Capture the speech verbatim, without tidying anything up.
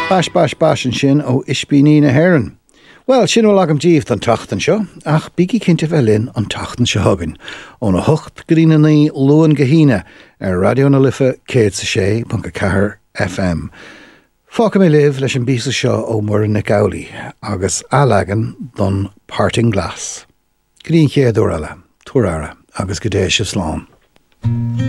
Bash bash bash an sin ó Ispíní na Héireann. Well, sin bhfuil agam díomh an tachtan seo, ach bígí cinnte bheith linn an tachtan seo hagan, ó na hocht grína naí luan gahíine ar radio na lifa céad sa sé punca cahar F M. Fáca mé libh leis an bísa seo ó Muireann na Gabhlaí, agus alagan don Parting Glass. Grín chéad uair eile, tuaire agus go dé se slán.